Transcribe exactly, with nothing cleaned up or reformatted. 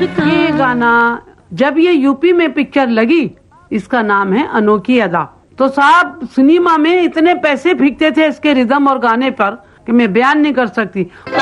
ये गाना जब ये यूपी में पिक्चर लगी, इसका नाम है अनोखी अदा। तो साहब सिनेमा में इतने पैसे फेंकते थे इसके रिदम और गाने पर कि मैं बयान नहीं कर सकती।